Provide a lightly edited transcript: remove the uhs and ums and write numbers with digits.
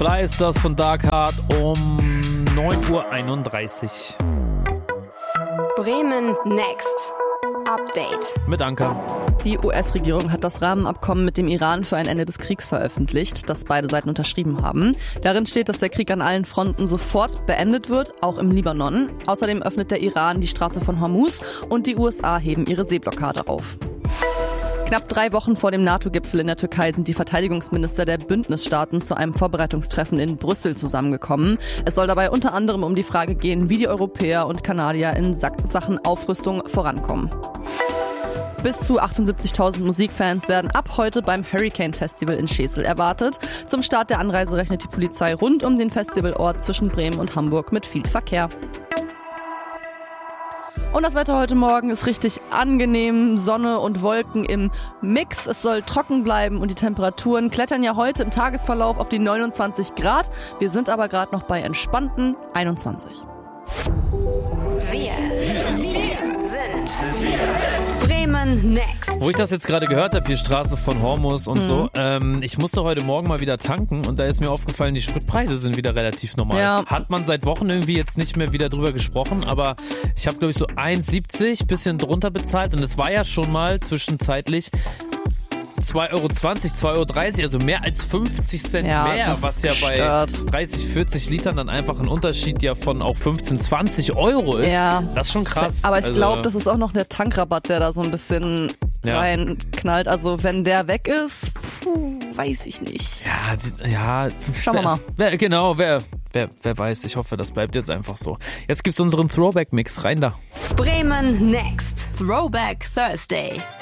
Fly ist das von Dark Heart um 9:31 Uhr. Bremen Next. Update. Mit Anker. Die US-Regierung hat das Rahmenabkommen mit dem Iran für ein Ende des Kriegs veröffentlicht, das beide Seiten unterschrieben haben. Darin steht, dass der Krieg an allen Fronten sofort beendet wird, auch im Libanon. Außerdem öffnet der Iran die Straße von Hormuz und die USA heben ihre Seeblockade auf. Knapp 3 Wochen vor dem NATO-Gipfel in der Türkei sind die Verteidigungsminister der Bündnisstaaten zu einem Vorbereitungstreffen in Brüssel zusammengekommen. Es soll dabei unter anderem um die Frage gehen, wie die Europäer und Kanadier in Sachen Aufrüstung vorankommen. Bis zu 78.000 Musikfans werden ab heute beim Hurricane Festival in Schesel erwartet. Zum Start der Anreise rechnet die Polizei rund um den Festivalort zwischen Bremen und Hamburg mit viel Verkehr. Und das Wetter heute Morgen ist richtig angenehm, Sonne und Wolken im Mix. Es soll trocken bleiben und die Temperaturen klettern ja heute im Tagesverlauf auf die 29 Grad. Wir sind aber gerade noch bei entspannten 21. Wir sind Bremen Next. Wo ich das jetzt gerade gehört habe, hier Straße von Hormuz und so, ich musste heute Morgen mal wieder tanken und da ist mir aufgefallen, die Spritpreise sind wieder relativ normal. Ja. Hat man seit Wochen irgendwie jetzt nicht mehr wieder drüber gesprochen, aber ich habe, glaube ich, so 1,70, bisschen drunter bezahlt und es war ja schon mal zwischenzeitlich 2,20 Euro, 2,30 Euro, also mehr als 50 Cent mehr, was ja bei 30, 40 Litern dann einfach ein Unterschied ja von auch 15, 20 Euro ist. Ja. Das ist schon krass. Aber ich glaube, das ist auch noch der Tankrabatt, der da so ein bisschen reinknallt. Also wenn der weg ist, weiß ich nicht. Ja. Schauen wir mal. Wer weiß, ich hoffe, das bleibt jetzt einfach so. Jetzt gibt's unseren Throwback-Mix, rein da. Bremen Next. Throwback Thursday.